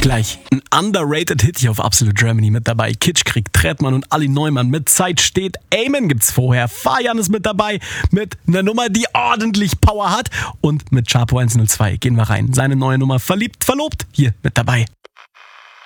Gleich ein underrated Hit hier auf Absolute Germany mit dabei. Kitschkrieg, Trettmann und Ali Neumann mit Zeit steht. Amen gibt's vorher. Fajan ist mit dabei mit einer Nummer, die ordentlich Power hat. Und mit Chapo 102 gehen wir rein. Seine neue Nummer Verliebt, Verlobt hier mit dabei.